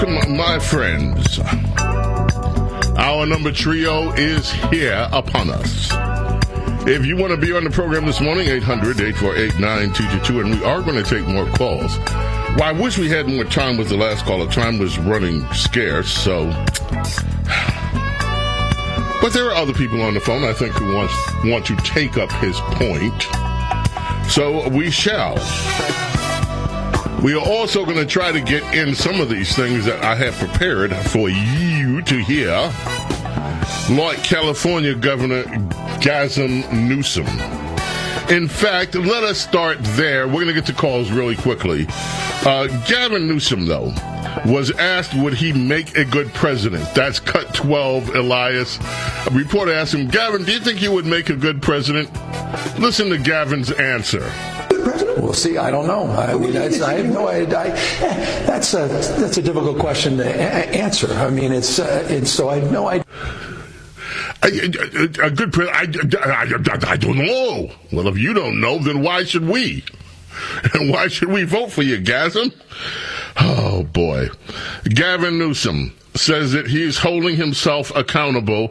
My friends, our number trio is here upon us. If you want to be on the program this morning, 800-848-9222, and we are going to take more calls. Well, I wish we had more time with the last caller. Time was running scarce, so... But there are other people on the phone, I think, who want to take up his point. So we shall. We are also going to try to get in some of these things that I have prepared for you to hear. Like California Governor Gavin Newsom. In fact, let us start there. We're going to get to calls really quickly. Gavin Newsom, though, was asked would he make a good president. That's cut 12, Elias. A reporter asked him, Gavin, do you think you would make a good president? Listen to Gavin's answer. We'll see. I don't know. I mean, I have no idea. That's a difficult question to answer. I mean, it's so I have no idea. A good president? I don't know. Well, if you don't know, then why should we? And why should we vote for you, Gavin? Oh, boy. Gavin Newsom says that he's holding himself accountable